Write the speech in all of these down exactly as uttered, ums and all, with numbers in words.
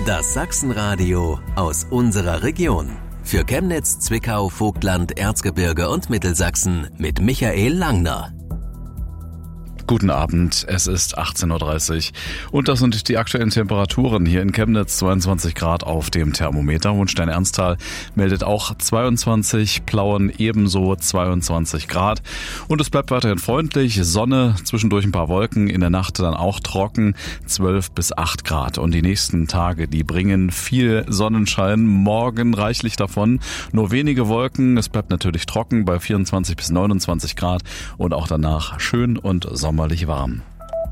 Das Sachsenradio aus unserer Region. Für Chemnitz, Zwickau, Vogtland, Erzgebirge und Mittelsachsen mit Michael Langner. Guten Abend, es ist achtzehn Uhr dreißig und das sind die aktuellen Temperaturen hier in Chemnitz, zweiundzwanzig Grad auf dem Thermometer. Hohenstein-Ernsthal meldet auch zweiundzwanzig, Plauen ebenso zweiundzwanzig Grad und es bleibt weiterhin freundlich, Sonne, zwischendurch ein paar Wolken, in der Nacht dann auch trocken, zwölf bis acht Grad und die nächsten Tage, die bringen viel Sonnenschein, morgen reichlich davon, nur wenige Wolken, es bleibt natürlich trocken bei vierundzwanzig bis neunundzwanzig Grad und auch danach schön und sommerlich warm.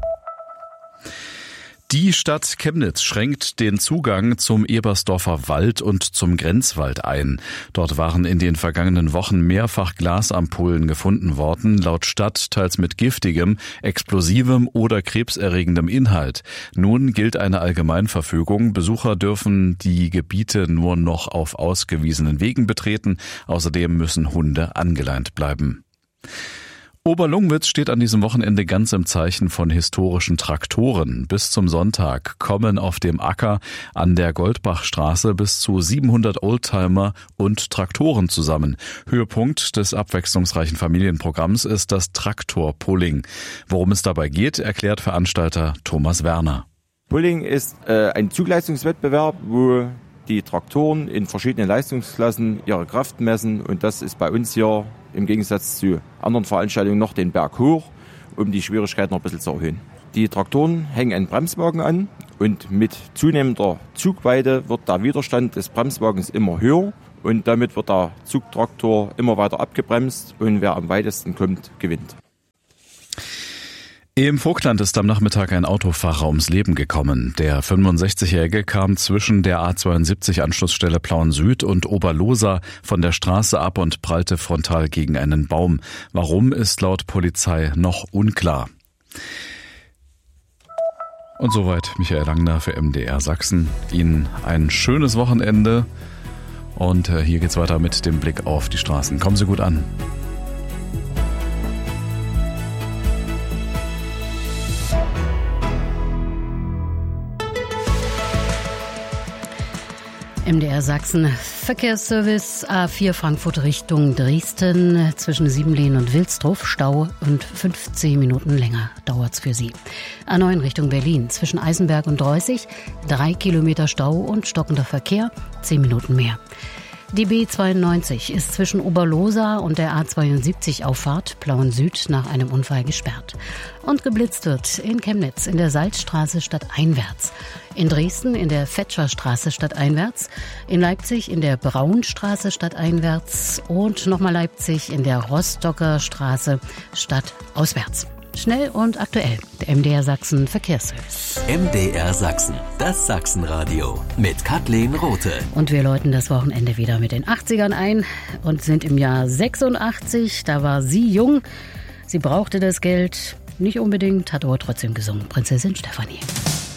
Die Stadt Chemnitz schränkt den Zugang zum Ebersdorfer Wald und zum Grenzwald ein. Dort waren in den vergangenen Wochen mehrfach Glasampullen gefunden worden, laut Stadt teils mit giftigem, explosivem oder krebserregendem Inhalt. Nun gilt eine Allgemeinverfügung. Besucher dürfen die Gebiete nur noch auf ausgewiesenen Wegen betreten. Außerdem müssen Hunde angeleint bleiben. Oberlungwitz steht an diesem Wochenende ganz im Zeichen von historischen Traktoren. Bis zum Sonntag kommen auf dem Acker an der Goldbachstraße bis zu siebenhundert Oldtimer und Traktoren zusammen. Höhepunkt des abwechslungsreichen Familienprogramms ist das Traktor-Pulling. Worum es dabei geht, erklärt Veranstalter Thomas Werner. Pulling ist äh, ein Zugleistungswettbewerb, wo die Traktoren in verschiedenen Leistungsklassen ihre Kraft messen und das ist bei uns hier im Gegensatz zu anderen Veranstaltungen noch den Berg hoch, um die Schwierigkeit noch ein bisschen zu erhöhen. Die Traktoren hängen einen Bremswagen an und mit zunehmender Zugweite wird der Widerstand des Bremswagens immer höher und damit wird der Zugtraktor immer weiter abgebremst und wer am weitesten kommt, gewinnt. Im Vogtland ist am Nachmittag ein Autofahrer ums Leben gekommen. Der fünfundsechzigjährige kam zwischen der A zweiundsiebzig Anschlussstelle Plauen Süd und Oberlosa von der Straße ab und prallte frontal gegen einen Baum. Warum, ist laut Polizei noch unklar. Und soweit Michael Langner für M D R Sachsen. Ihnen ein schönes Wochenende und hier geht's weiter mit dem Blick auf die Straßen. Kommen Sie gut an. M D R Sachsen Verkehrsservice A vier Frankfurt Richtung Dresden zwischen Siebenlehn und Wilsdruff Stau und fünfzehn Minuten länger dauert's für Sie. A neun Richtung Berlin zwischen Eisenberg und Dreußig drei Kilometer Stau und stockender Verkehr, zehn Minuten mehr. Die B zweiundneunzig ist zwischen Oberlosa und der A zweiundsiebzig Auffahrt Plauen Süd nach einem Unfall gesperrt. Und geblitzt wird in Chemnitz in der Salzstraße stadteinwärts, in Dresden in der Fetscherstraße stadteinwärts, in Leipzig in der Braunstraße stadteinwärts und nochmal Leipzig in der Rostocker Straße stadtauswärts. Schnell und aktuell, der M D R Sachsen Verkehrsservice. M D R Sachsen, das Sachsenradio mit Kathleen Rothe. Und wir läuten das Wochenende wieder mit den achtzigern ein und sind im Jahr sechsundachtzig. Da war sie jung, sie brauchte das Geld, nicht unbedingt, hat aber trotzdem gesungen. Prinzessin Stefanie.